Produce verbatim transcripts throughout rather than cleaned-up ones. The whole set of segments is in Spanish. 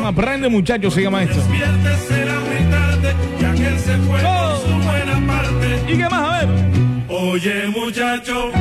Aprende Muchacho, se llama esto. Oh. ¿Y qué más? A ver. Oye, muchacho.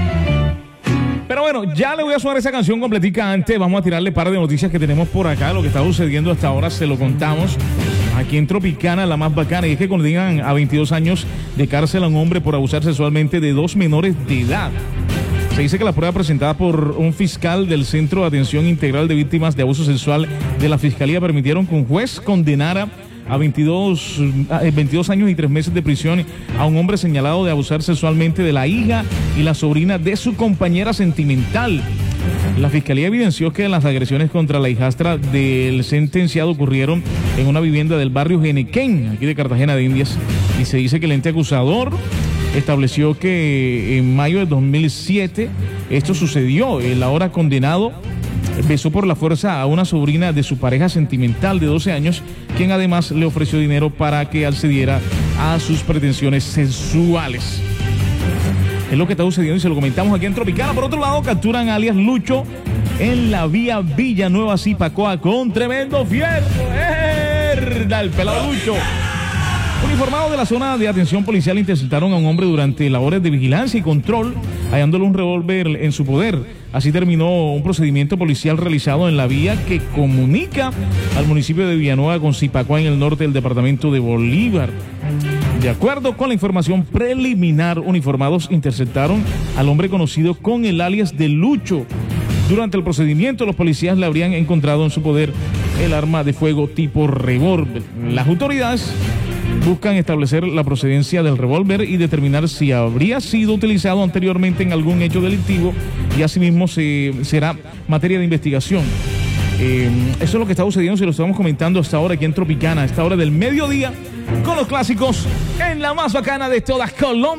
Pero bueno, ya le voy a sonar esa canción completica. Antes vamos a tirarle par de noticias que tenemos por acá. Lo que está sucediendo hasta ahora se lo contamos aquí en Tropicana, la más bacana. Y es que condenan a veintidós años de cárcel a un hombre por abusar sexualmente de dos menores de edad. Se dice que la prueba presentada por un fiscal del Centro de Atención Integral de Víctimas de Abuso Sexual de la Fiscalía permitieron que un juez condenara a veintidós, veintidós años y tres meses de prisión a un hombre señalado de abusar sexualmente de la hija y la sobrina de su compañera sentimental. La Fiscalía evidenció que las agresiones contra la hijastra del sentenciado ocurrieron en una vivienda del barrio Genequén, aquí de Cartagena de Indias, y se dice que el ente acusador estableció que en mayo de dos mil siete esto sucedió. El ahora condenado besó por la fuerza a una sobrina de su pareja sentimental de doce años, quien además le ofreció dinero para que accediera a sus pretensiones sexuales. Es lo que está sucediendo y se lo comentamos aquí en Tropicana. Por otro lado, capturan a alias Lucho en la vía Villanueva Zipacoa con tremendo fierro. ¡Erda! El pelado Lucho. Uniformados de la zona de atención policial interceptaron a un hombre durante labores de vigilancia y control, hallándole un revólver en su poder. Así terminó un procedimiento policial realizado en la vía que comunica al municipio de Villanueva con Zipacoa en el norte del departamento de Bolívar. De acuerdo con la información preliminar, uniformados interceptaron al hombre conocido con el alias de Lucho. Durante el procedimiento, los policías le habrían encontrado en su poder el arma de fuego tipo revólver. Las autoridades buscan establecer la procedencia del revólver y determinar si habría sido utilizado anteriormente en algún hecho delictivo, y asimismo se, será materia de investigación. Eh, eso es lo que está sucediendo, si lo estamos comentando hasta ahora aquí en Tropicana, a esta hora del mediodía, con los clásicos en la más bacana de todas Colombia.